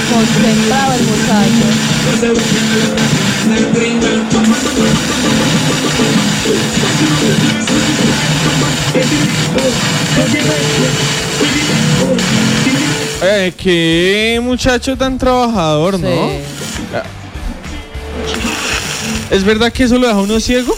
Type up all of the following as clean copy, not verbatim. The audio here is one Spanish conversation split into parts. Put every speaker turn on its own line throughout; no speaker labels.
Concentrado el muchacho.
Qué muchacho tan trabajador, ¿no?
Sí.
¿Es verdad que eso lo deja uno ciego?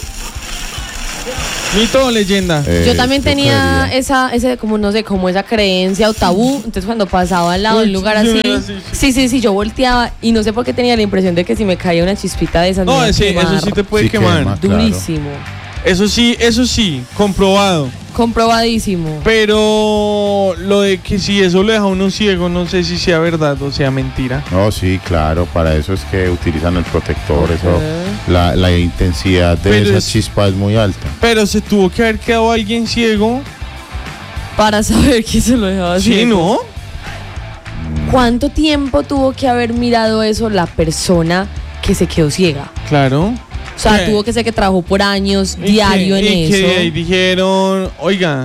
¿Mito o leyenda?
Yo también tenía ese, como no sé, como esa creencia o tabú. Entonces cuando pasaba al lado de un lugar así, sí, yo volteaba y no sé por qué tenía la impresión de que si me caía una chispita de esas me iba a
sí,
quemar.
eso sí te puede quemar.
Quema,
Durísimo.
Eso sí, comprobado.
Comprobadísimo.
Pero lo de que si eso lo deja uno ciego, no sé si sea verdad o sea mentira.
No, sí, claro, para eso es que utilizan el protector, eso, la intensidad de
Pero
esa chispa es muy alta.
Pero se tuvo que haber quedado alguien ciego.
Para saber que se lo dejaba así.
Sí, ¿no?
¿Cuánto tiempo tuvo que haber mirado eso la persona que se quedó ciega?
Claro.
O sea,
¿Qué?
tuvo que ser que trabajó por años, diario en
y
eso.
Que dijeron, oiga,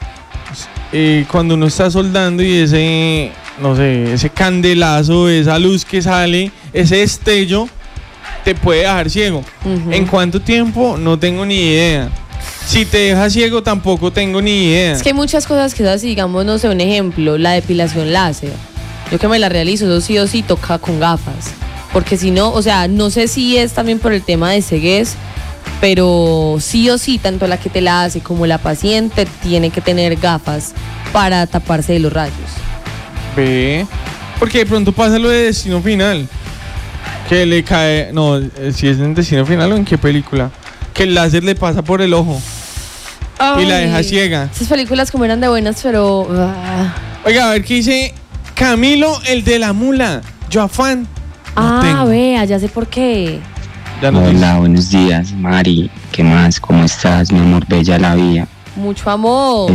cuando uno está soldando y ese, no sé, ese candelazo, esa luz que sale, ese destello, te puede dejar ciego. ¿En cuánto tiempo? No tengo ni idea. Si te deja ciego, tampoco tengo ni idea.
Es que hay muchas cosas que así, digamos, no sé, un ejemplo, la depilación láser. Yo que me la realizo, eso sí o sí toca con gafas. Porque si no, o sea, no sé si es también por el tema de ceguez, pero sí o sí, tanto la que te la hace como la paciente tiene que tener gafas para taparse de los rayos.
Ve, porque de pronto pasa lo de Destino Final, que le cae, no, si es en Destino Final o en qué película, que el láser le pasa por el ojo.
Ay,
y la deja ciega.
Esas películas como eran de buenas, pero...
Oiga, a ver qué dice Camilo, el de la mula. Yo afán.
Vea, ya sé por qué.
Hola, buenos días, Mari. ¿Qué más? ¿Cómo estás, mi amor bella la vida?
Mucho amor.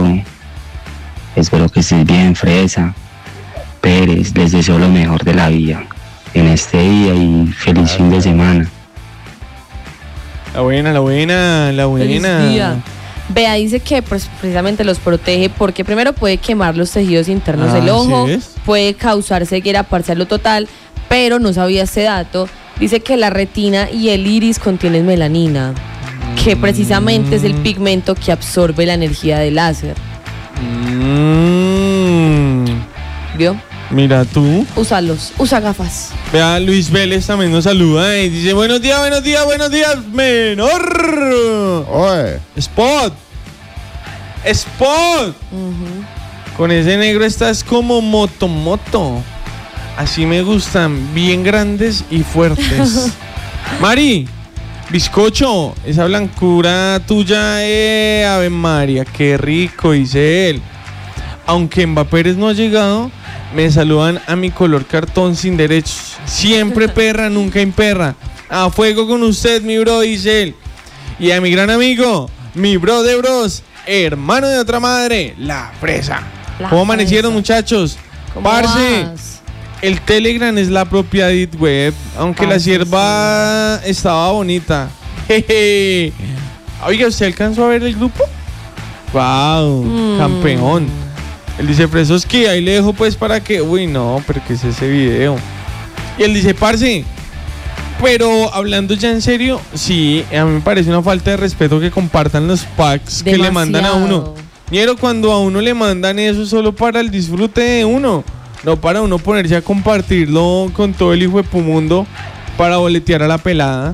Espero que estés bien, Fresa. Pérez, les deseo lo mejor de la vida en este día y feliz fin de semana.
La buena.
Feliz día. Vea, dice que pues, precisamente los protege porque primero puede quemar los tejidos internos del ojo, puede causar ceguera parcial o total, pero no sabía este dato. Dice que la retina y el iris contienen melanina, que precisamente es el pigmento que absorbe la energía del láser. ¿Vio?
Mira tú.
Usa gafas.
Vea, Luis Vélez también nos saluda y dice, buenos días, menor.
Oye.
Spot. Con ese negro estás como moto. Así me gustan, bien grandes y fuertes. Mari, bizcocho, esa blancura tuya, Ave María, qué rico, dice él. Aunque Mbappé no ha llegado, me saludan a mi color cartón sin derechos. Siempre perra, nunca imperra. A fuego con usted, mi bro, dice él. Y a mi gran amigo, mi bro de bros, hermano de otra madre, la fresa. ¿Cómo amanecieron, muchachos? Parce, el Telegram es la propia Deep Web, aunque la sierva estaba bonita. Jeje. Oiga, ¿usted alcanzó a ver el grupo? Wow, campeón. Él dice, Fresoski, ahí le dejo pues para que... Uy, no, pero ¿qué es ese video? Y él dice, parce, pero hablando ya en serio, sí, a mí me parece una falta de respeto que compartan los packs que le mandan a uno. Ñero, cuando a uno le mandan eso solo para el disfrute de uno, no para uno ponerse a compartirlo con todo el hijo de Pumundo para boletear a la pelada.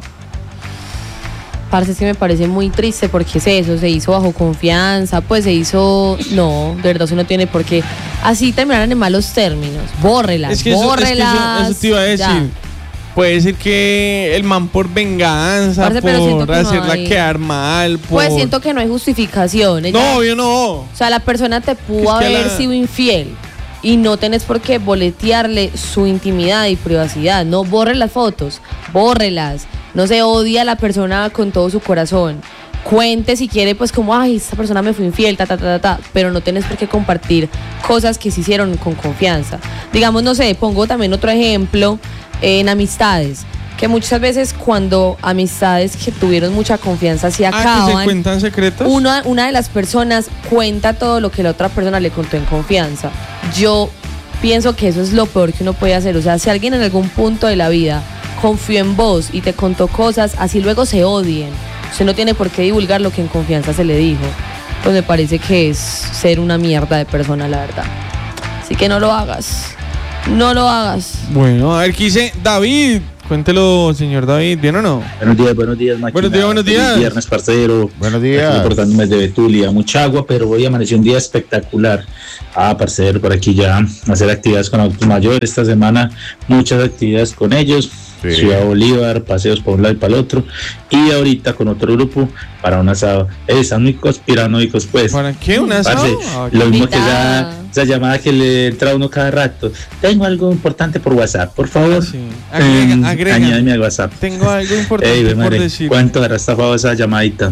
Parce, es que me parece muy triste porque es eso, se hizo bajo confianza, pues se hizo... No, de verdad eso no tiene por qué. Así terminaran en malos términos. Bórrelas,
es que eso te iba a decir. Ya. Puede ser que el man por venganza, parce, por hacerla quedar mal.
Pues siento que no hay justificación.
No, yo no.
O sea, la persona te pudo haber sido infiel y no tenés por qué boletearle su intimidad y privacidad. No, borre las fotos, bórrelas. No se odia a la persona con todo su corazón. Cuente si quiere, pues como, ay, esta persona me fue infiel, pero no tenés por qué compartir cosas que se hicieron con confianza. Digamos, no sé, pongo también otro ejemplo en amistades, que muchas veces cuando amistades que tuvieron mucha confianza se acaban,
¿que se cuentan secretos?
Una de las personas cuenta todo lo que la otra persona le contó en confianza. Yo pienso que eso es lo peor que uno puede hacer. O sea, si alguien en algún punto de la vida confió en vos y te contó cosas, así luego se odien, usted no tiene por qué divulgar lo que en confianza se le dijo. Pues me parece que es ser una mierda de persona, la verdad. Así que no lo hagas. No lo hagas.
Bueno, a ver, ¿qué dice David? Cuéntelo, señor David, ¿bien o no?
Buenos días, máquina.
Buenos días.
Feliz viernes, parcero.
Buenos días.
Reportándome desde Betulia. Mucha agua, pero hoy amaneció un día espectacular. Parcero, por aquí ya hacer actividades con adultos mayores. Esta semana muchas actividades con ellos.
Sí.
Ciudad Bolívar, paseos por un lado y para el otro. Y ahorita con otro grupo para un asado. Están muy conspiranoicos, pues.
¿Para qué? ¿Un asado?
Parce,
Ah,
lo mismo que
Invitada.
esa llamada que le entra a uno cada rato. Tengo algo importante por WhatsApp, por favor.
sí. Agrega.
Añádeme a WhatsApp.
Tengo algo importante por
madre,
decir.
¿cuánto habrá estafado esa llamadita?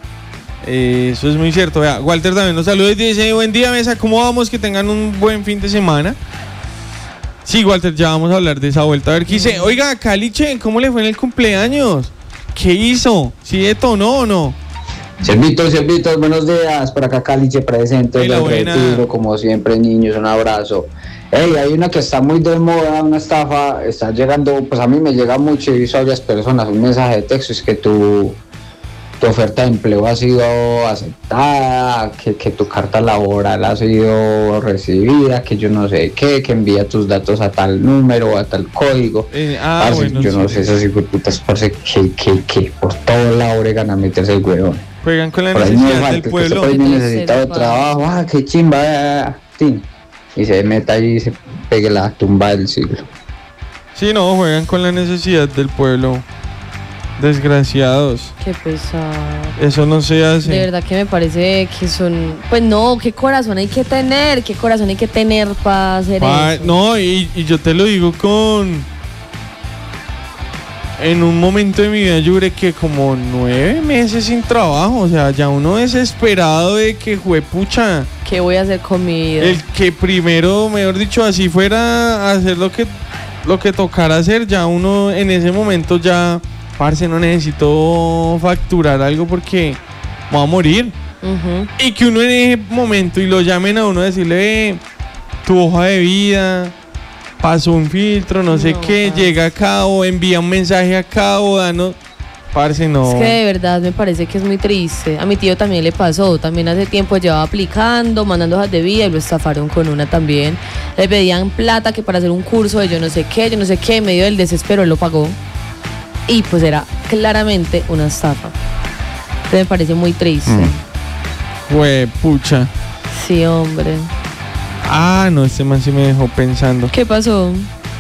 Eso es muy cierto. Vea, Walter también nos saluda y dice: buen día, mesa, ¿cómo vamos? Que tengan un buen fin de semana. Sí, Walter, ya vamos a hablar de esa vuelta. A ver, ¿qué dice? Oiga, Caliche, ¿cómo le fue en el cumpleaños? ¿Qué hizo? ¿Sí detonó o no?
Servitos, buenos días. Por acá Caliche presente,
Ay, la
del
buena.
Retiro, como siempre, niños, un abrazo. Hey, hay una que está muy de moda, una estafa, está llegando, pues a mí me llega mucho y he visto a varias personas un mensaje de texto, es que tu oferta de empleo ha sido aceptada, que tu carta laboral ha sido recibida, que yo no sé qué, que envía tus datos a tal número, a tal código. Parce,
Bueno,
yo no
sí.
sé, esas hijueputas, parce, que por todo lado bregan a meterse el huevón.
Juegan con la
Por ahí no
necesidad
falta
del
que
pueblo.
usted
Pueblo.
necesitado trabajo, qué chimba, tin, y se meta allí y se pegue la tumba del siglo.
Sí, no, juegan con la necesidad del pueblo. Desgraciados.
Qué pesado.
Eso no se hace.
De verdad que me parece que son... Pues no, qué corazón hay que tener. Qué corazón hay que tener para hacer eso.
No, y yo te lo digo en un momento de mi vida yo duré que como 9 meses sin trabajo. O sea, ya uno desesperado de que juepucha.
¿Qué voy a hacer con mi vida?
El que primero, mejor dicho, así fuera a hacer lo que tocara hacer, ya uno en ese momento ya, parce, no necesito facturar algo porque me voy a morir.
Ujú.
Y que uno en ese momento y lo llamen a uno a decirle, tu hoja de vida, pasó un filtro, no sé
No,
qué,
parce.
llega acá o envía un mensaje acá o danos, parce, no.
Es que de verdad me parece que es muy triste. A mi tío también le pasó. También hace tiempo llevaba aplicando, mandando hojas de vida y lo estafaron con una también. Le pedían plata que para hacer un curso de yo no sé qué, en medio del desespero él lo pagó. Y pues era claramente una estafa. Entonces me parece muy triste.
Juepucha.
Sí, hombre.
No, este man sí me dejó pensando.
¿Qué pasó?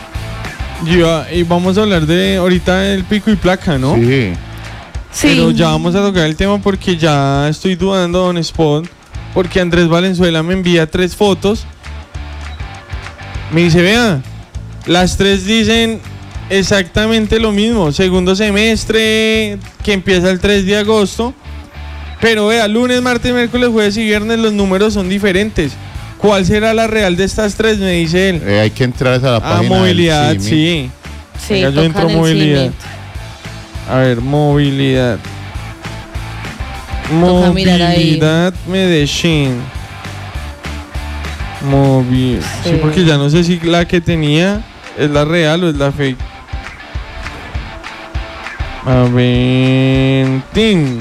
Y vamos a hablar de ahorita el pico y placa, ¿no?
Sí.
Sí.
Pero ya vamos a tocar el tema porque ya estoy dudando on spot. Porque Andrés Valenzuela me envía 3 fotos. Me dice, vea, las 3 dicen exactamente lo mismo. Segundo semestre que empieza el 3 de agosto. Pero vea, lunes, martes, miércoles, jueves y viernes los números son diferentes. ¿Cuál será la real de estas 3? Me dice él.
Hay que entrar a la página del
Movilidad,
CIMI.
sí.
Sí,
Venga, yo
tocan
entro
el
movilidad.
CIMIT.
A ver, movilidad.
Toca mirar ahí.
Movilidad Medellín. Sí,
Sí.
porque ya no sé si la que tenía es la real o es la fake. Aventín.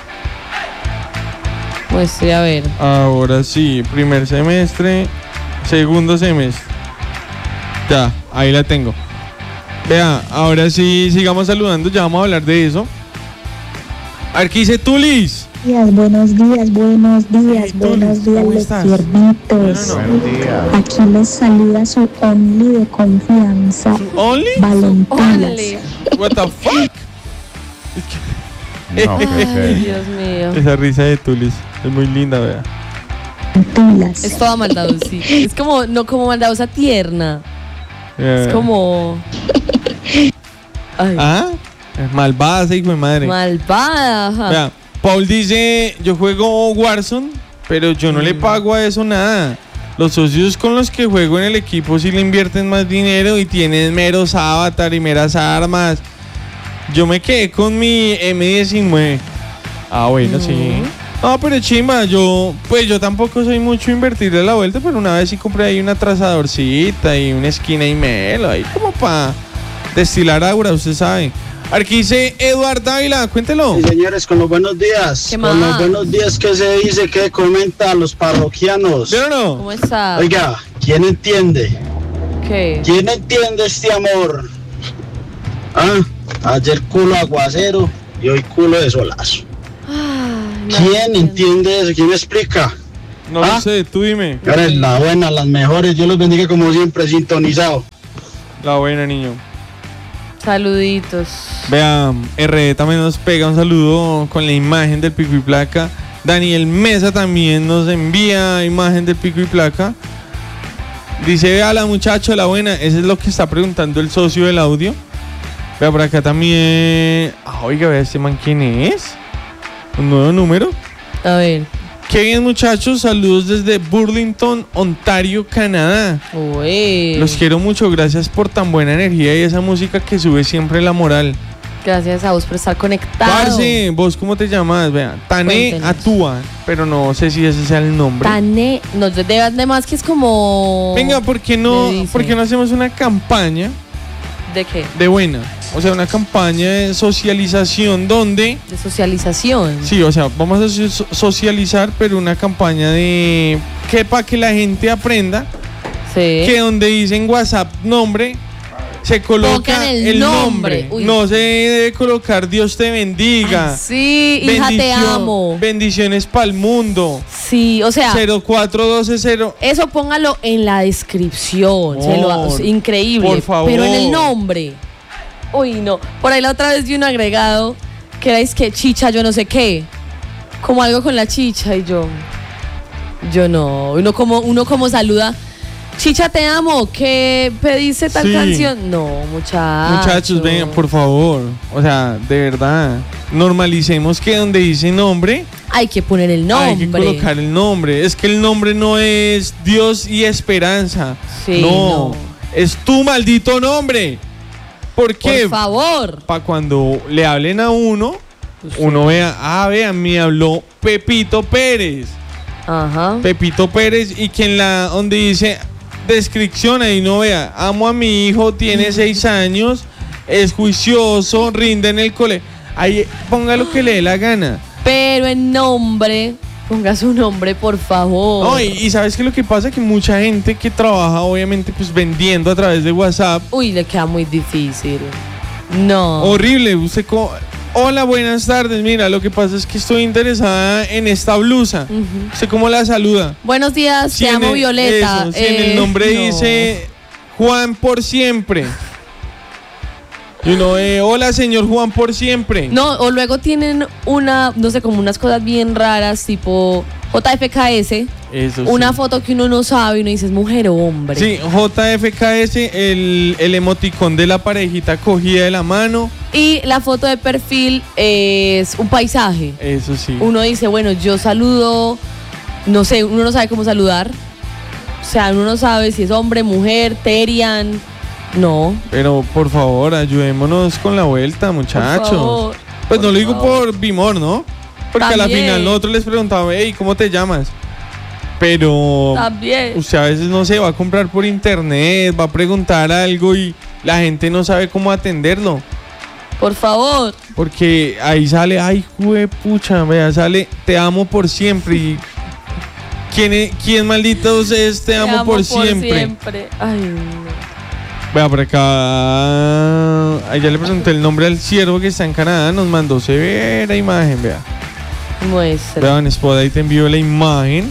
Muestre, a ver.
Ahora sí, primer semestre, segundo semestre. Ya, ahí la tengo. Vea, ahora sí, sigamos saludando, ya vamos a hablar de eso. A ver, ¿qué dice Tulis?
Buenos días,
¿cómo estás?
los tiernitos.
Buenos días.
Aquí les saluda su only de confianza,
¿Only?
Valentinas.
Órale.
What the fuck?
No, qué
Ay,
feo.
Dios mío.
Esa risa de Tulis es muy linda, vea.
Valentinas.
Es toda maldadosa. Es como, no como maldadosa tierna.
Vea,
Es
vea.
como. Ay,
Malvada esa hijo de madre.
malvada. ajá.
Vea, Paul dice, yo juego Warzone, pero yo no le pago a eso nada. Los socios con los que juego en el equipo sí le invierten más dinero y tienen meros avatar y meras armas. Yo me quedé con mi M19. Bueno, sí. No, pero chimba, yo tampoco soy mucho invertirle la vuelta, pero una vez sí compré ahí una trazadorcita y una esquina y melo, ahí como para destilar aura, usted sabe. Aquí dice Eduardo Ávila, cuéntelo.
Sí, señores, con los buenos días.
¿Qué
Con
más?
los buenos días que se dice, que comentan los parroquianos.
¿Vieron o no?
¿Cómo está?
Oiga, ¿quién entiende?
¿Qué?
¿Quién entiende este amor? Ayer culo aguacero y hoy culo de solazo.
Ay, no
¿Quién entiende eso? ¿Quién me explica?
No lo sé, tú dime.
Eres la buena, las mejores. Dios los bendiga como siempre, sintonizado.
La buena, niño.
Saluditos.
Vea, RD también nos pega un saludo con la imagen del pico y placa. Daniel Mesa también nos envía imagen del pico y placa. Dice, vea la muchacha, la buena. Ese es lo que está preguntando el socio del audio. Vea, por acá también. Oiga, vea este man, ¿quién es? Un nuevo número.
A ver.
Qué bien, muchachos. Saludos desde Burlington, Ontario, Canadá.
Uy.
Los quiero mucho. Gracias por tan buena energía y esa música que sube siempre la moral.
Gracias a vos por estar conectado.
Parce, ¿vos cómo te llamas? Vea, Tané
Cuéntenos.
Atúa, pero no sé si ese sea el nombre.
Tané, no, de más que es como...
Venga, ¿por qué no hacemos una campaña
¿De qué?
de buena? O sea, una campaña de socialización donde...
De socialización.
Sí, o sea, vamos a socializar, pero una campaña de... que para que la gente aprenda
Sí.
que donde dicen WhatsApp nombre, se coloca
Pongan
el nombre.
Uy.
No se debe colocar Dios te bendiga.
Ay, sí, hija, te amo.
Bendiciones para el mundo.
Sí, o sea...
04120.
Eso póngalo en la descripción.
Amor,
Increíble.
por favor.
Pero en el nombre. Uy, no. Por ahí la otra vez vi un agregado que era que chicha, yo no sé qué. Como algo con la chicha y yo no. Uno como saluda. Chicha, te amo. ¿Qué pediste tal
Sí.
canción? No,
Muchachos, vengan, por favor. O sea, de verdad, normalicemos que donde dice nombre,
hay que poner el nombre.
hay que colocar el nombre. Es que el nombre no es Dios y esperanza.
Sí,
no,
no.
es tu maldito nombre. ¿Por qué?
Por favor.
Para cuando le hablen a uno, uno vea, vean, me habló Pepito Pérez.
Ajá.
Pepito Pérez, y que en la donde dice descripción ahí no vea, amo a mi hijo, tiene 6 años, es juicioso, rinde en el cole. Ahí ponga lo que le dé la gana.
Pero en nombre, ponga su nombre, por favor.
No, y sabes que lo que pasa es que mucha gente que trabaja obviamente pues vendiendo a través de WhatsApp.
Uy, le queda muy difícil. No.
Horrible. Usted hola, buenas tardes. Mira, lo que pasa es que estoy interesada en esta blusa. ¿Usted cómo la saluda?
Buenos días,
Si
te
en
amo, Violeta.
si en el nombre
no.
dice Juan por siempre. Y uno, hola señor Juan por siempre.
No, o luego tienen no sé, como unas cosas bien raras, tipo JFKS.
Eso
Una
sí.
foto que uno no sabe y uno dice, ¿es mujer o hombre?
Sí, JFKS, el emoticón de la parejita cogida de la mano.
Y la foto de perfil es un paisaje.
Eso sí.
Uno dice, bueno, yo saludo, no sé, uno no sabe cómo saludar. O sea, uno no sabe si es hombre, mujer, Terian. No.
Pero por favor, ayudémonos con la vuelta, muchachos.
favor,
Pues no
por
lo digo
favor.
por Bimor, ¿no? Porque a la
También.
final nosotros les preguntábamos, hey, ¿cómo te llamas? Pero
También.
usted a veces no se va a comprar por internet, va a preguntar algo y la gente no sabe cómo atenderlo.
Por favor.
Porque ahí sale, ay, pucha, vea, sale, te amo por siempre. Y ¿quién maldito es te amo por siempre?
Ay, no.
Vea, por acá, ahí ya le pregunté el nombre al ciervo que está en Canadá, nos mandó severa imagen, vea.
Muestra.
Vean, Spot, ahí te envío la imagen.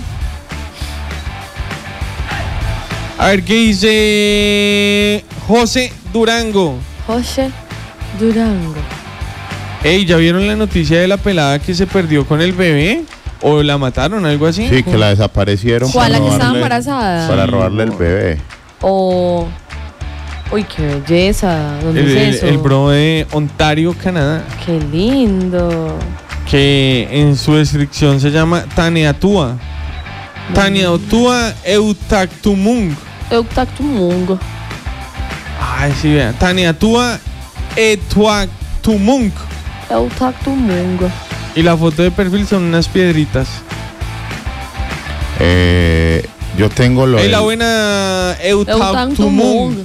A ver qué dice José Durango.
José Durango.
Ey, ¿ya vieron la noticia de la pelada que se perdió con el bebé? ¿O la mataron, algo así?
Sí, que la desaparecieron.
¿Cuál, la que estaba
robarle-
embarazada?
Para robarle el bebé.
O... Uy, qué belleza. ¿Dónde es eso?
El bro de Ontario, Canadá.
Qué lindo.
Que en su descripción se llama Taneatua. Taneatua Eutactumung.
Eutactumung.
Ay, sí, vean. Taneatua Etuactumung.
Eutactumung.
Y la foto de perfil son unas piedritas.
Yo tengo lo
La buena
Eutantumung.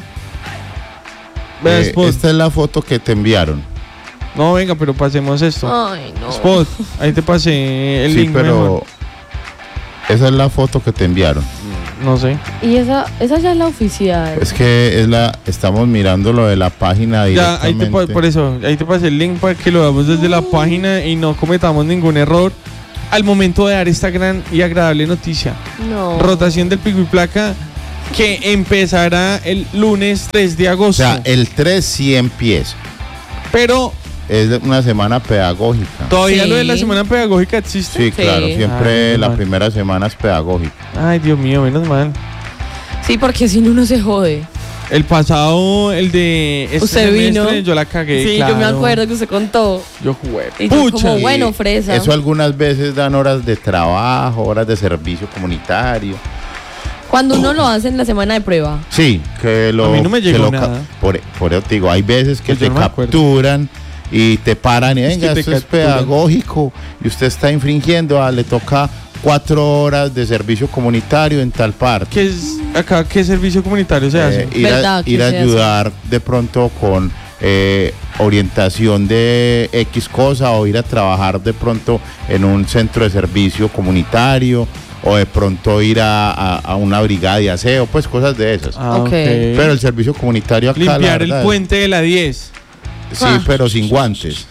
Vea, Spot.
esta es la foto que te enviaron.
No, venga, pero pasemos esto.
Ay, no.
Spot, ahí te pasé el
Sí,
link.
pero
mejor.
esa es la foto que te enviaron.
No sé.
Y esa ya es la oficial.
Es que estamos mirando lo de la página
Ya, ahí
directamente.
por eso, ahí te pasé el link para que lo veamos desde la página y no cometamos ningún error al momento de dar esta gran y agradable noticia.
No.
Rotación del pico y placa que empezará el lunes 3 de
O
agosto.
sea, el 3 sí empieza.
Pero
Es una semana pedagógica.
todavía
Sí.
lo de la semana pedagógica existe.
Sí, claro,
Sí.
siempre
Ay,
la
mal.
primera semana es pedagógica.
Ay, Dios mío, menos mal.
Sí, porque si no, uno se jode.
El pasado, el de este
Usted vino.
semestre, yo la cagué.
Sí,
claro.
yo me acuerdo que usted contó.
Yo jugué.
Y yo como,
Y
bueno, fresa.
Eso algunas veces dan horas de trabajo, horas de servicio comunitario.
Cuando uno lo hace en la semana de prueba.
Sí, que lo.
A mí no me
que
llegó
lo
nada.
Por eso te digo, hay veces que
Pues yo
te
no me acuerdo.
capturan y te paran y
Es que
venga,
te
esto es
capturan.
pedagógico y usted está infringiendo, le toca 4 horas de servicio comunitario en tal parte.
¿Qué es acá? ¿Qué servicio comunitario se hace?
¿Verdad que
Ir a
se hace?
ayudar de pronto con orientación de X cosa o ir a trabajar de pronto en un centro de servicio comunitario o de pronto ir a una brigada de aseo, pues cosas de esas.
Ok.
Pero el servicio comunitario acá, la
Limpiar el
verdad,
puente de la 10.
Sí,
Ah.
pero sin guantes.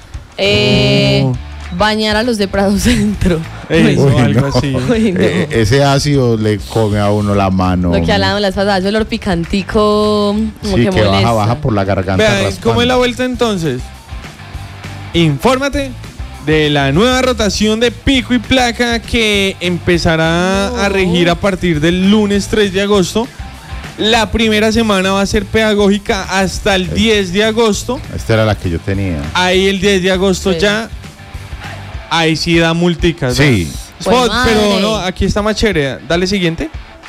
Bañar a los de Prado Centro.
Eso,
Uy,
algo
no.
así.
Uy, no.
Ese ácido le come a uno la mano.
Lo que hablábamos las pasadas, ese olor picantico como
Sí,
que
que
molesta.
baja por la garganta.
Vean,
raspando.
¿cómo es la vuelta entonces? Infórmate de la nueva rotación de pico y placa que empezará a regir a partir del lunes 3 de agosto. La primera semana va a ser pedagógica hasta el 10 de agosto.
Esta era la que yo tenía.
Ahí el 10 de agosto
Sí.
ya, ahí sí da multicas. ¿no?
Sí.
Spot,
Pues
pero
madre.
no, aquí está más chévere. Dale siguiente.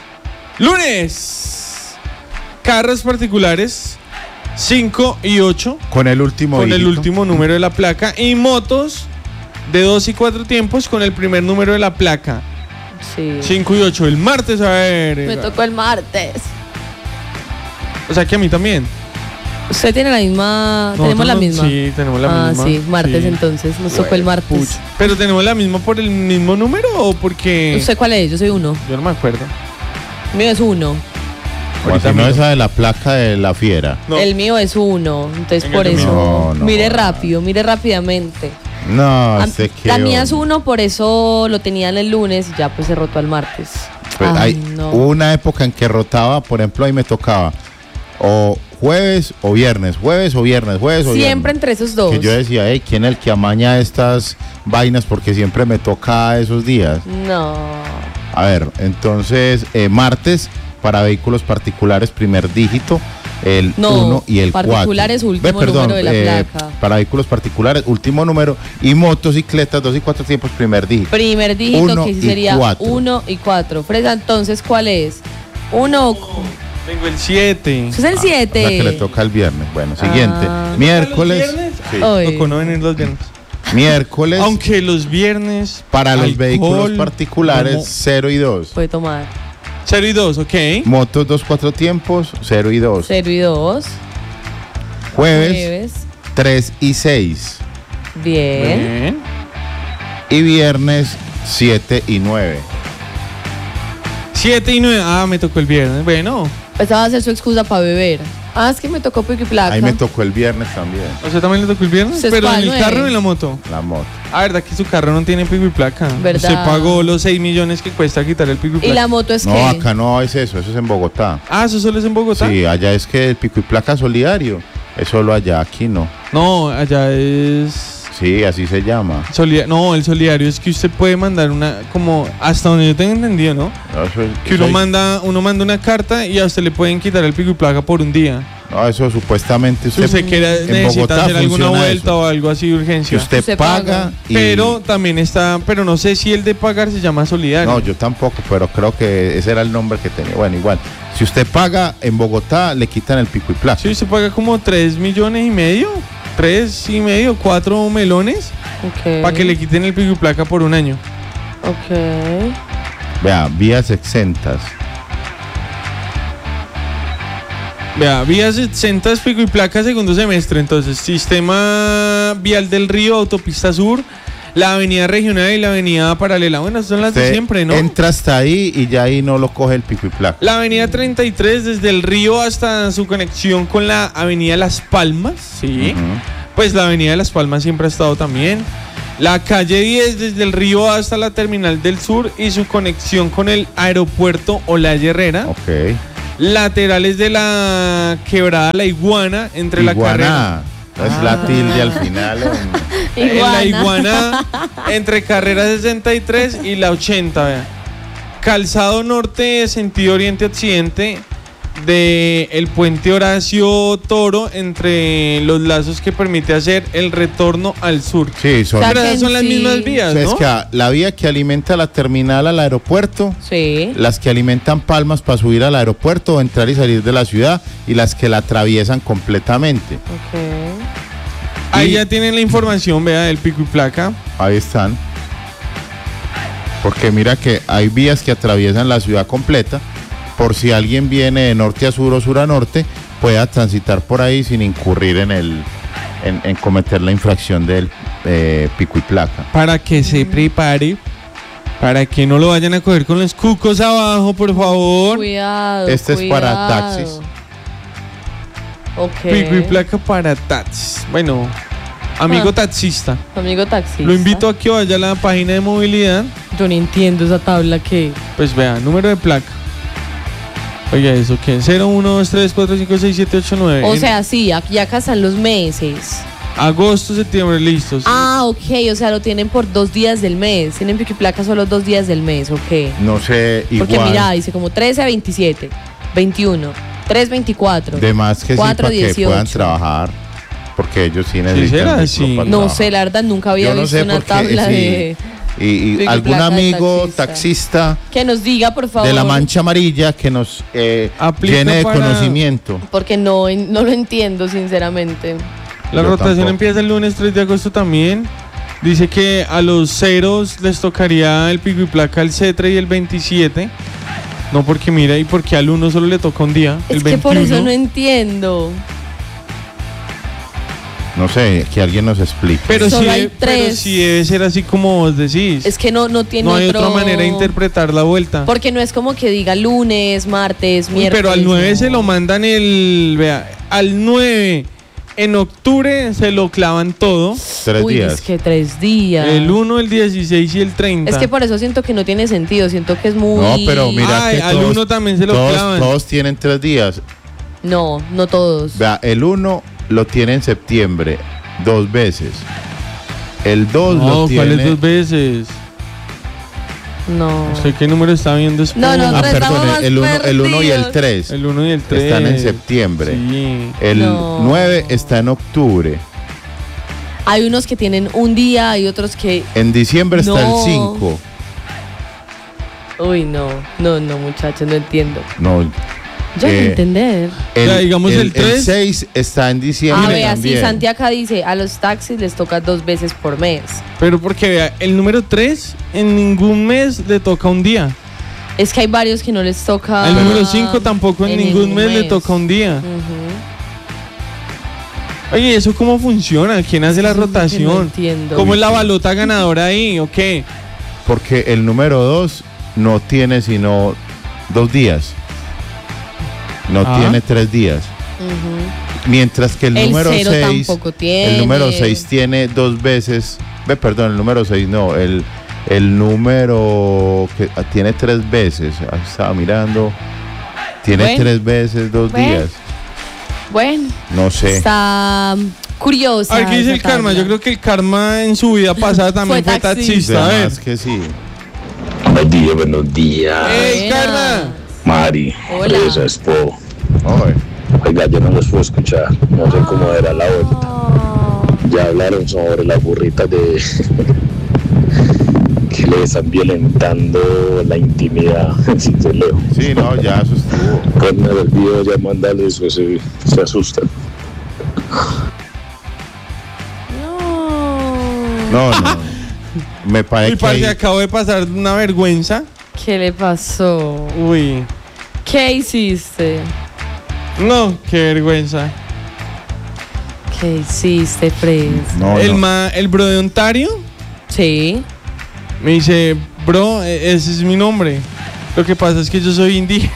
Lunes. Carros particulares 5 y 8
Con el último
con el
dígito.
último número de la placa. Y motos de 2 y 4 tiempos con el primer número de la placa.
Sí.
5 y 8. El martes, a ver.
Me tocó el martes.
O sea que a mí también.
Usted tiene la misma. Tenemos la
Nosotros
misma.
Sí, tenemos la misma.
Sí, martes
Sí.
entonces. Nos tocó el martes.
Pucha. ¿Pero tenemos la misma por el mismo número o porque...?
¿Usted cuál es? Yo soy 1.
Yo no me acuerdo.
Mío es 1.
O
Ahorita
si no,
miro.
esa de la placa de la fiera.
No.
El mío es 1. Entonces
Venga,
por
yo
eso.
miro. No,
mire
no.
rápido, mire rápidamente.
No,
Ah,
este
la
que.
mía es 1, por eso lo tenían el lunes y ya pues se rotó al martes.
Pues,
Ay,
hay-
no.
Hubo una época en que rotaba, por ejemplo, ahí me tocaba o jueves o viernes, jueves o viernes, jueves o
Siempre
viernes.
entre esos dos.
Que yo decía, hey, ¿quién es el que amaña estas vainas? Porque siempre me toca esos días.
No.
A ver, entonces, martes para vehículos particulares, primer dígito, el
No,
1 y el 4.
particulares, último número de la placa.
Para vehículos particulares, último número, y motocicletas, 2 y 4 tiempos, primer dígito.
Primer dígito
Uno
que sí
y
sería
cuatro.
1 y 4. Fresa, entonces, ¿cuál es? 1.
Tengo el 7.
¿Eso es el
O sea que le
7?
toca el viernes. Bueno, siguiente.
Ah.
Miércoles. Sí.
Ay.
Tocó no venir los viernes.
Miércoles.
Aunque los viernes...
Para los
alcohol,
vehículos particulares,
no.
0 y 2.
Puede tomar
0 y 2, ok.
Motos 2, 4 tiempos, 0 y 2.
0 y 2.
Jueves, 3 y 6.
Bien.
Bien.
Y viernes, 7 y 9.
7 y 9. Ah, me tocó el viernes. Bueno,
Esa va a ser su excusa para beber. Ah, es que me tocó pico y placa.
Ahí me tocó el viernes también,
¿a usted también le tocó el viernes?
¿Usted es
¿Pero en
cuál,
el
9?
carro o en la moto?
la moto.
Ah, ¿verdad que su carro no tiene pico y placa?
¿Verdad?
Usted pagó los 6 millones que cuesta quitar el pico y
¿Y
placa.
la moto es
No,
qué?
acá no es eso es en Bogotá.
Ah, ¿eso solo es en Bogotá?
Sí, allá es que el pico y placa solidario. Es solo allá, aquí no.
No, allá es...
Sí, así se llama.
No, el solidario es que usted puede mandar una... Como hasta donde yo tengo entendido, ¿no?
No, eso,
Que uno manda una carta y a usted le pueden quitar el pico y placa por un día.
no, eso supuestamente
Si usted quiere,
en
necesita
Bogotá
hacer alguna
funciona
vuelta
eso.
o algo así de
Que
urgencia.
usted
Usted
paga
paga.
y...
Pero también está... Pero no sé si el de pagar se llama solidario.
No, yo tampoco, pero creo que ese era el nombre que tenía. Bueno, igual. Si usted paga en Bogotá, le quitan el pico y placa.
Sí, usted paga como 3 millones y medio. 3 y medio, 4 melones.
Ok.
para que le quiten el pico y placa por un año.
Ok.
Vea, vías exentas.
Vea, vías exentas, pico y placa, segundo semestre. Entonces, sistema vial del Río, autopista sur, la avenida regional y la avenida paralela. Bueno, son las de
Usted
siempre, ¿no?
entra hasta ahí y ya ahí no lo coge el pico y placa.
La avenida 33 desde el Río hasta su conexión con la avenida Las Palmas, sí.
Ujú.
Pues la avenida Las Palmas siempre ha estado también. La calle 10 desde el Río hasta la terminal del sur y su conexión con el aeropuerto Olaya Herrera.
Ok.
Laterales de la quebrada La Iguana entre la carrera.
Iguana. Es la tilde al final.
En la Iguana entre carrera 63 y la 80, vea. Calzado norte, sentido oriente-occidente de el puente Horacio Toro entre los lazos que permite hacer el retorno al sur.
Sí, son,
Pero esas son las mismas vías,
es
¿no?
que la vía que alimenta la terminal al aeropuerto,
Sí.
las que alimentan Palmas para subir al aeropuerto o entrar y salir de la ciudad, y las que la atraviesan completamente.
Ok.
Ahí
Y-
ya tienen la información, vea, del pico y placa.
Ahí están. Porque mira que hay vías que atraviesan la ciudad completa, por si alguien viene de norte a sur o sur a norte, pueda transitar por ahí sin incurrir en cometer la infracción del pico y placa.
Para que se prepare, para que no lo vayan a coger con los cucos abajo, por favor.
Cuidado.
Este es para
cuidado.
taxis.
Ok.
Pico y placa para taxis. Bueno, amigo
Ah.
taxista,
Amigo taxista.
lo invito a que vaya a la página de movilidad.
Yo no entiendo esa tabla que.
Pues vea, número de placa. Oiga, ¿eso qué? 0, 1, 2, 3, 4, 5, 6, 7, 8, 9.
O sea, sí, aquí acá están los meses.
Agosto, septiembre, listos.
Ah, ok, o sea, lo tienen por 2 días del mes. Tienen pico y placa solo 2 días del mes, ok.
No sé, igual.
Porque mira, dice como 13 a 27, 21, 3, 24.
De más que
4,
sí, para que
18.
puedan trabajar. Porque ellos sí necesitan.
será
vehículo
así?
para
No
trabajar.
sé, la verdad nunca había
Yo no
visto
sé
una
por qué,
tabla
sí.
de.
Y
pico y
algún
placa de
amigo taxista
Que nos diga, por favor.
de la mancha amarilla que nos
Aplica
llene de
para-
conocimiento.
Porque no lo entiendo, sinceramente.
La
Yo
rotación
tampoco.
empieza el lunes 3 de agosto también. Dice que a los ceros les tocaría el pico y placa el C3 y el 27. No, porque mira, y porque al 1 solo le toca un día.
Es
el
que por
21.
eso no entiendo.
No sé, que alguien nos explique.
Pero
Solo
sí,
hay
pero
3.
sí debe ser así como vos decís.
Es que no tiene
no hay
otro...
otra manera de interpretar la vuelta.
Porque no es como que diga lunes, martes,
Uy,
miércoles.
pero al 9
no.
se lo mandan vea, al 9 en octubre se lo clavan todo.
3
Uy,
días.
es que 3 días.
El 1, el 16 y el 30.
Es que por eso siento que no tiene sentido. Siento que es muy...
No, pero mira
Ay,
que
al
todos,
1 también se lo
todos,
clavan.
todos tienen 3 días.
No todos.
Vea, el 1 lo tiene en septiembre 2 veces. El 2
No,
lo tiene.
¿cuáles 2 veces?
No.
No sé qué número está viendo después.
No,
Ah,
Pero estamos
perdón,
más
el 1 y el
perdidos.
3
El 1 y el 3.
están en septiembre.
Sí.
El
No.
9 está en octubre.
Hay unos que tienen un día, hay otros que...
En diciembre está
No.
el 5.
Uy, no, muchachos, no entiendo.
No.
Yo no entender.
Ya, digamos el 3.
6 está en diciembre.
A ver, así
también.
Santi acá dice, a los taxis les toca 2 veces por mes.
Pero porque vea, el número 3 en ningún mes le toca un día.
Es que hay varios que no les toca...
El número 5 tampoco en ningún mes le toca un día.
Ujú.
Oye, ¿eso cómo funciona? ¿Quién hace la
Eso es lo que no
rotación?
entiendo.
¿Cómo es la balota ganadora ahí o qué?
Porque el número 2 no tiene sino 2 días. No
Ah.
tiene 3 días.
Ujú.
Mientras que el número
cero
6.
tampoco tiene.
El número 6 tiene 2 veces. Perdón, el número 6 no. El número que tiene 3 veces. Estaba mirando. Tiene
Bueno.
3 veces 2
Bueno.
días.
Bueno,
No sé.
está curiosa.
A ver, ¿qué dice
esa
el karma?
tabla.
Yo creo que el karma en su vida pasada también
Fue
fue
taxista.
taxista. A ver.
Además que sí.
Buenos días, buenos días.
¡Ey,
Buenas.
karma!
Mari,
Hola.
Teresa, Expo.
Oye,
Oiga, yo no los puedo escuchar. No sé cómo era la vuelta.
Oh,
Ya hablaron sobre las burritas de que le están violentando la intimidad. Si te leo.
sí, no, ya eso estuvo.
Pues me olvido ya mandarles eso, se asustan.
no.
No. Me parece
Uy,
que
parce,
ahí-
acabo de pasar una vergüenza.
¿Qué le pasó?
Uy,
¿Qué hiciste?
no, qué vergüenza.
¿Qué hiciste, Fres?
No,
El bro de Ontario
Sí.
me dice, bro, ese es mi nombre. Lo que pasa es que yo soy indígena.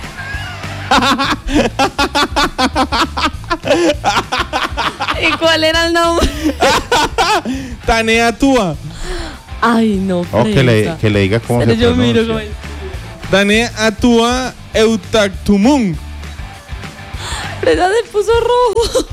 ¿Y cuál era el nombre?
Tanea Tua.
Ay, no,
Oh,
Fresa.
que le diga cómo
Pero
se
yo miro
pronuncia.
cómo es.
Tanea Atua Eutactumung.
Fresa se puso rojo.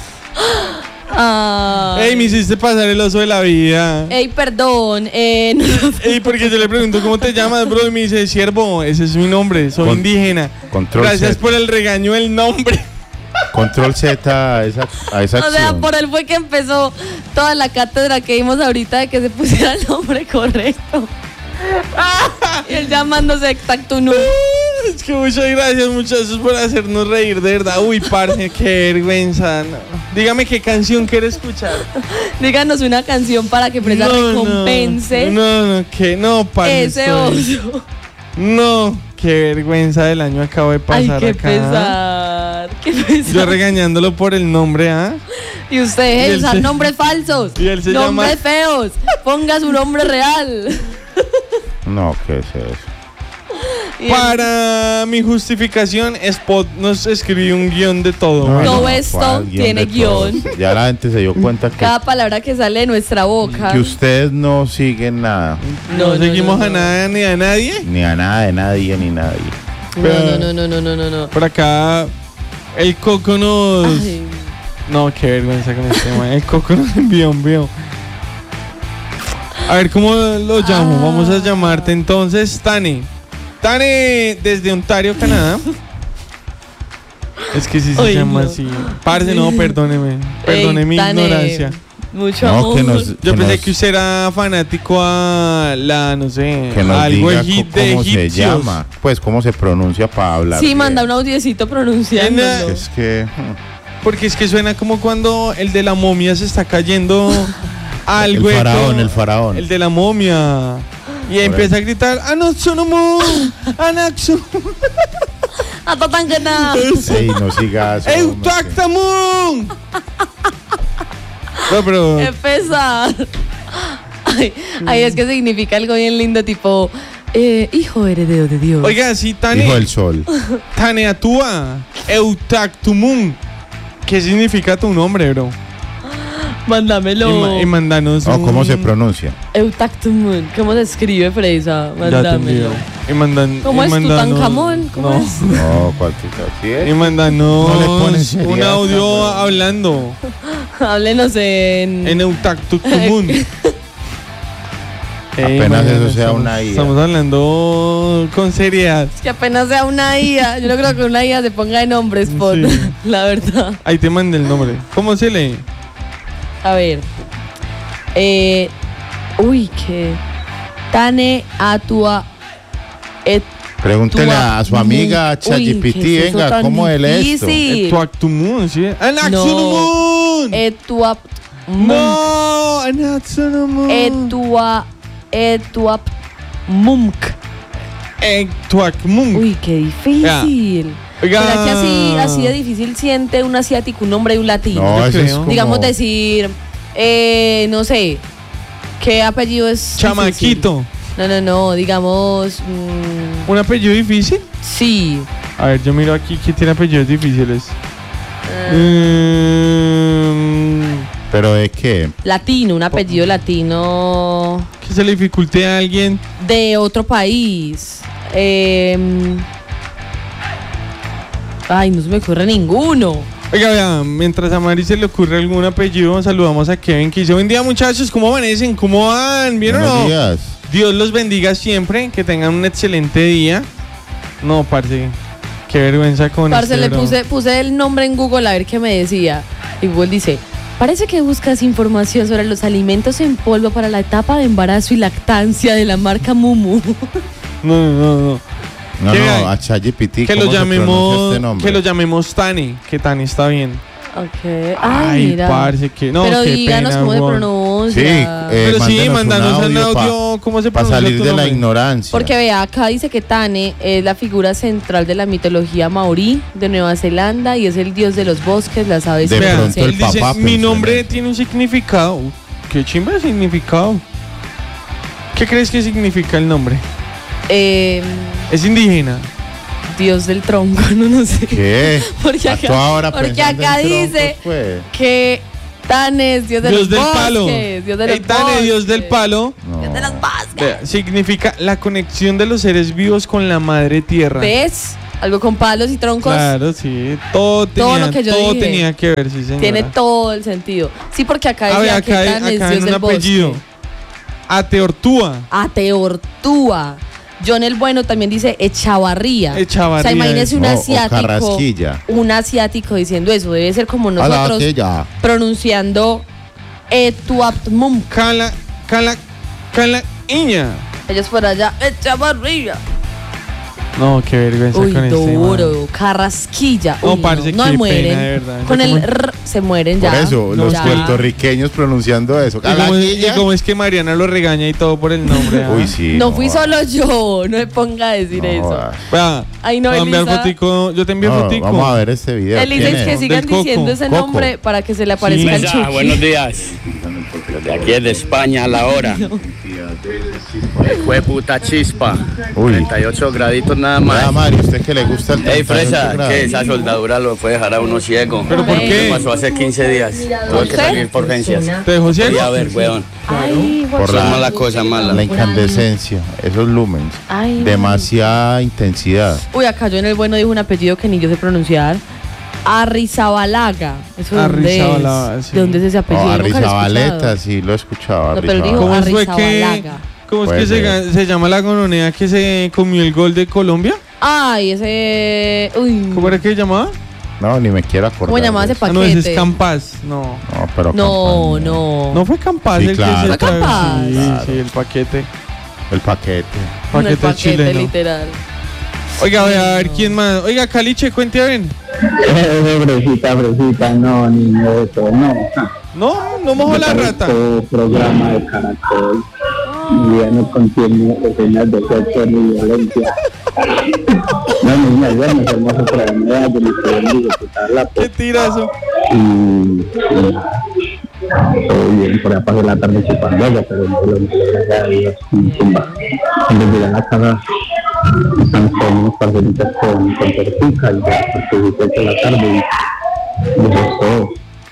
Ay.
Ey, me hiciste pasar el oso de la vida.
Ey, perdón. No.
Ey, porque yo le pregunto, ¿cómo te llamas, bro? Y me dice, siervo, ese es mi nombre, soy indígena.
Control
Gracias
Z.
por el regaño del nombre.
Control Z a esa
O sea,
acción.
por él fue que empezó toda la cátedra que vimos ahorita de que se pusiera el nombre correcto. Y él llamándose Tactunú.
Es que muchas gracias, muchachos, por hacernos reír, de verdad. Uy, parce, qué vergüenza. No. Dígame qué canción quiere escuchar.
Díganos una canción para que Fresa recompense
No, parce.
ese oso.
No, qué vergüenza del año acabo de
Ay,
pasar
qué
acá.
pesar. Qué pesar.
Yo regañándolo por el nombre, ¿ah?
Y ustedes
Y él
usar
se-
nombres falsos.
y él se
Nombres
llama-
feos. Ponga su nombre real.
No, ¿qué es eso?
Y él-
Para mi justificación, Spot nos escribió un guión de todo.
No,
Todo
no,
esto
¿cuál
tiene
de todo?
guión.
Ya la gente se dio cuenta
Cada palabra que sale de nuestra boca.
que ustedes no siguen nada.
No, seguimos
no.
a nada ni a nadie.
Ni a nada de nadie ni nadie.
No.
Por acá, el Coco nos.
Ay,
No, qué vergüenza con este man. El Coco nos envió un video. A ver, ¿cómo lo llamo? Vamos a llamarte entonces, Tane. Tane, desde Ontario, Canadá. Es que sí se
Ay,
llama
no.
así. Parce, no, perdóneme. Perdone
ey,
mi
Tane,
ignorancia.
Mucho
No,
amor.
que nos,
Yo
que
pensé
nos-
que usted era fanático a la, no sé,
que nos
algo
diga
de
cómo se
egipcios.
llama, pues cómo se pronuncia para hablar.
Sí,
bien.
manda un audiecito pronunciándolo.
Es que
Porque es que suena como cuando el de la momia se está cayendo al
el
hueco.
faraón, el faraón.
El de la momia. Y empieza a gritar, ¡Anaxonomu! ¡Anaxu!
¡Atatangana!
Ey, no sigas. hombre,
¡Eutactamun! No, pero...
¡Qué pesar! Ay, es que significa algo bien lindo, tipo, hijo heredero de Dios.
Oiga, sí,
que-
Tane.
Hijo del sol.
Taneatúa. Eutactumun. ¿Qué significa tu nombre, bro?
Mándamelo.
Y mándanos
No, ¿cómo
un-
se pronuncia?
Eutactumun. ¿Cómo se escribe, Fresa?
Ya te envío.
Mándamelo.
Y mandan,
¿Cómo
y
es
mándanos-
Tutankamón? ¿Cómo
no.
es?
No, cualquier así
Y
es.
mándanos
No le pones seriedad
un
a esta
audio
huevada.
hablando
Háblenos en...
en Eutactumun.
Apenas eso sea una IA.
Estamos hablando con seriedad.
Que apenas sea una IA. Yo no creo que una IA se ponga de nombre, Spot.
Sí.
La verdad.
Ahí te mandé el nombre. ¿Cómo se lee?
A ver. Uy, qué. Tane Atua.
Pregúntele a su amiga
Uy,
ChatGPT,
¿qué es eso
venga,
tan
¿cómo él esto?
difícil?
Eutactumun, ¿sí? ¡Anaxonomun!
Etuap.
¡No! ¡Anaxonomun!
Etuap. Mumk.
Eutactumun.
Uy, qué difícil.
Oiga.
¿Será que así de difícil siente un asiático un nombre y un latino?
No,
Yo
eso es
creo.
como...
Digamos decir, no sé, ¿qué apellido es?
Chamaquito.
difícil? No, digamos,
¿Un apellido difícil?
sí.
A ver, yo miro aquí que tiene apellidos difíciles.
Pero es que...
Latino, un apellido latino
Que se le dificulte a alguien.
de otro país. Ay, no se me ocurre ninguno.
Oiga, vea, mientras a Mari se le ocurre algún apellido, saludamos a Kevin que dice: buen día, muchachos, ¿cómo amanecen? ¿Cómo van? ¿Bien o
Buenos
no?
días.
Dios los bendiga siempre, que tengan un excelente día. No, parce, qué vergüenza con
Parce,
este,
le
bro.
puse el nombre en Google a ver qué me decía. Y Google dice: parece que buscas información sobre los alimentos en polvo para la etapa de embarazo y lactancia de la marca Mumu.
No.
No,
Que
no,
vean,
a ChatGPT,
Que
¿cómo
lo
se pronuncia
llamemos,
este nombre?
que lo llamemos Tani, que Tani está bien.
Ok.
Ay,
mira.
parce, que no,
pero
qué
díganos
pena,
cómo se
weón.
pronuncia.
Sí,
Pero sí, mándanos un
audio
audio, ¿cómo se
para
pronuncia
salir
tu
de la
nombre?
ignorancia.
Porque vea, acá dice que Tane es la figura central de la mitología maorí de Nueva Zelanda y es el dios de los bosques, las aves y
De
los
pronto
insectos.
el
Él dice,
papá
mi
pensó
nombre
en eso.
tiene un significado. ¿Qué chimba de significado? ¿Qué crees que significa el nombre? Es indígena.
Dios del tronco, no sé.
¿Qué?
Porque
A toda hora
porque
pensando
acá
en troncos,
dice
pues.
que Tane es Dios de
Dios
los
del
bosques.
palo.
Dios de los
Tane,
bosques.
Dios del palo.
No.
Dios de los bosques.
Vea, significa la conexión de los seres vivos con la madre tierra.
¿Ves? Algo con palos y troncos.
Claro, sí. Todo tenía,
lo que yo
todo
dije.
tenía que ver, sí, señora.
Tiene todo el sentido. Sí, porque acá
A ver,
decía que
acá,
Tane es
acá
Dios
en un
del
apellido.
bosque.
Ateortúa.
Ateortúa. John el Bueno también dice Echavarría.
Echavarría.
O sea, imagínese un
O
asiático.
Carrasquilla.
Un asiático diciendo eso. Debe ser como
A la
nosotros
aquella.
pronunciando Etuapmum.
Cala, iña.
Ellos por allá, Echavarría.
No, qué vergüenza
Uy,
con este man.
duro, Carrasquilla.
No,
Uy,
parce,
no
qué
se mueren.
pena, de verdad.
Con el
¿Cómo?
R se mueren ya.
Por eso,
No,
los
ya.
puertorriqueños pronunciando eso.
Y cómo,
Calaquilla.
y cómo es que Mariana lo regaña y todo por el nombre. ¿ah?
Uy, sí.
No fui solo yo, no me ponga a decir
No,
eso.
jodas.
Vea,
Ay, no,
voy a enviar
Elisa.
fotico, yo te envío
No,
fotico.
vamos a ver este video.
Elisa,
¿Quién
es que
es?
sigan
Del Coco.
diciendo ese
Coco.
nombre para que se le aparezca el
Mesa,
Chucky.
buenos días. De aquí es de España a la hora. Fue puta chispa.
Uy.
38 graditos nada
Ah,
más.
Mari, ¿usted que le gusta el
Ey,
38
Fresa,
grados?
que esa soldadura lo puede dejar a uno ciego.
¿Pero por
Ay.
qué?
Pasó hace 15 días. Tuve que
¿Usted?
salir por urgencias.
¿Te dejó ciego?
Quería ver, weón.
Ay,
Por
Eso es mala cosa, mala.
la incandescencia, esos lumens.
Ay.
Demasiada intensidad.
Uy, acá yo en el Bueno dijo un apellido que ni yo sé pronunciar. Arrizabalaga. ¿Eso de dónde
Arrizabalaga,
es?
sí.
¿De dónde es ese apellido?
No,
Nunca lo he
Arrizabalaga,
escuchado.
sí, lo he escuchado.
No, pero él dijo
¿Cómo fue que,
Arrizabalaga.
cómo es
Puede
que
ser.
se llama la gonorrea que se comió el gol de Colombia?
Ay, ese... Uy.
¿Cómo era que se llamaba?
No, ni me quiero acordar.
¿Cómo llamaba
de
ese
eso.
Ah, no, ese
paquete?
es Campas. No.
No, pero
No,
Campana,
no.
No fue Campas
Sí,
el
claro.
que se
¿Fue
trae-
Campas?
Sí,
Claro.
sí, el paquete.
El paquete.
No, el
Paquete
paquete,
chileno.
literal.
Oiga, voy a ver quién más. Oiga, Caliche, cuente a ver.
Fresita, no, niño, eso, no.
No mojo la rata.
Programa de Caracol. Mi vida no contiene escenas de sexo ni violencia. No, niña, ya me hermoso programa de mi querido disfrutarla.
Qué tirazo.
Y todo bien, por ahí pasé la tarde chupando ella, pero no lo gracias a Dios, tumba. Cuando llegué a la casa, están con unos parcelitas con tortica y ya, porque disfruté toda la tarde y eso es todo.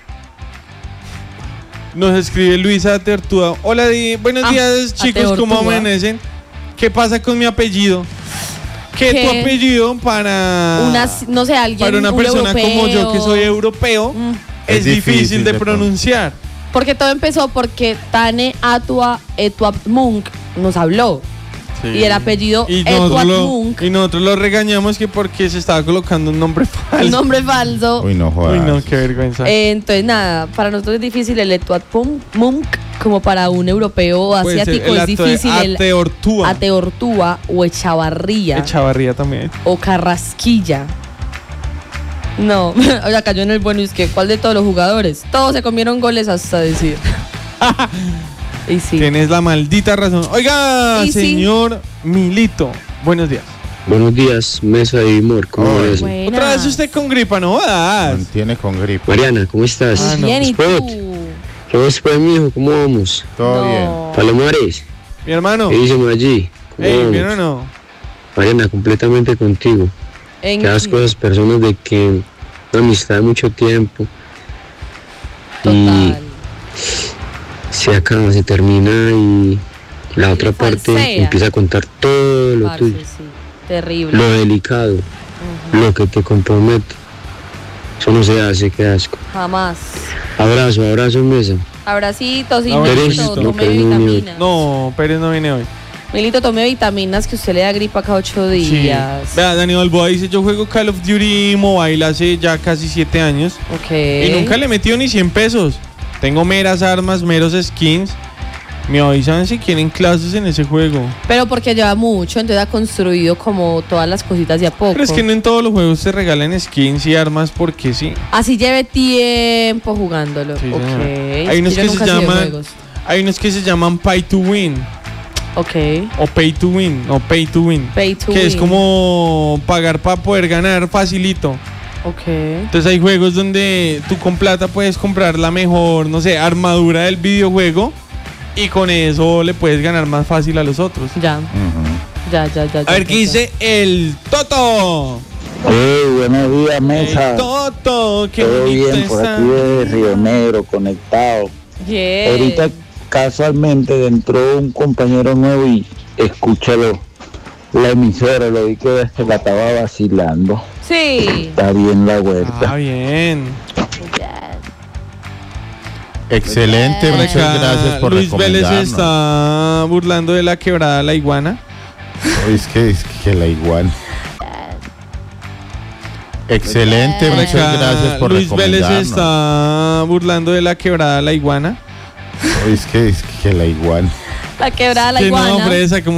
Nos escribe Luisa Tertuda. Hola, buenos días, chicos, ¿cómo
Ateortúa.
amanecen? ¿Qué pasa con mi apellido? ¿Qué
¿Qué?
tu apellido para
No sé, alguien
para una
un
persona como yo que soy
europeo.
europeo es difícil de pronunciar?
Porque todo empezó porque Tane Atua Etuapmunk nos habló.
Sí.
Y el apellido
Y nosotros,
Etuapmunk,
y nosotros lo regañamos que porque se estaba colocando un nombre falso.
un nombre falso.
Uy, no jodas.
Uy, no, qué vergüenza.
Entonces, nada, para nosotros es difícil el Etuapmunk, como para un europeo
Puede ser
asiático
el
es difícil el
Ateortúa.
Ateortúa o Echavarría
Echavarría también.
o Carrasquilla. No, o sea, cayó en el bueno y es que ¿cuál de todos los jugadores? Todos se comieron goles hasta decir. Y sí.
Tienes la maldita razón. Oiga,
Y sí.
señor Milito, buenos días.
Buenos días, mesa de humor, ¿cómo
Hola.
amanece?
Buenas.
Otra vez usted con gripa, no jodas.
Mantiene con gripe.
Mariana, ¿cómo estás?
Ah, no.
Bien, ¿y
Spot.
tú?
¿Qué vas pues, mijo? ¿Cómo vamos?
Todo bien.
No.
Palomares,
Mi hermano.
¿qué dicen allí? ¿Cómo
Ey,
vamos?
¿bien o no?
Mariana, completamente contigo.
¿En
Que das
qué?
cosas, personas de que una amistad de mucho tiempo y
Total.
se acaba, se termina y la otra parte
falsea.
empieza a contar todo lo
Parce,
tuyo,
sí, terrible.
lo delicado, lo que te compromete. Eso no se hace, qué asco.
Jamás.
Abrazo, mesa.
Abracitos y
Abrazo,
Milito,
Milito.
tome
Pérez, no,
vitaminas.
No, Pérez no viene hoy.
Milito, tome vitaminas que usted le da gripa cada 8
Sí.
días.
Vea, Daniel Balboa dice, yo juego Call of Duty Mobile hace ya casi 7 años
Ok.
y nunca le he metido ni 100 pesos. Tengo meras armas, meros skins Me avisan si quieren clases en ese juego.
Pero porque lleva mucho, entonces ha construido como todas las cositas de a poco.
Pero es que no en todos los juegos se regalan skins y armas porque sí.
Así lleve tiempo jugándolo.
Sí,
Ok.
señora. Hay unos
Yo
que
nunca
se
he sido de
llaman
juegos.
Hay unos que se llaman Pay to Win.
Ok.
O Pay to Win. O Pay to Win.
Pay to
que es
win.
como pagar para poder ganar facilito.
Ok.
Entonces hay juegos donde tú con plata puedes comprar la mejor, no sé, armadura del videojuego y con eso le puedes ganar más fácil a los otros.
Ya. Ya.
A ver, ¿qué dice el Toto?
Buenos días, mesa.
El Toto, qué
Todo
bonito
bien por
está.
aquí de Río Negro, conectado.
Yeah.
Ahorita casualmente entró un compañero nuevo y escúchalo. La emisora, lo vi que se la estaba vacilando.
Sí.
Está bien la huerta.
Ah, bien.
Excelente,
Por
muchas
acá,
gracias por
Luis Vélez se
recomendarnos.
está burlando de la quebrada La Iguana.
Es que la igual. Excelente,
Por
muchas
acá,
gracias por
Luis Vélez se
recomendarnos.
está burlando de la quebrada La Iguana.
Es que la igual.
La quebrada la
Que
iguana.
no, fresa, como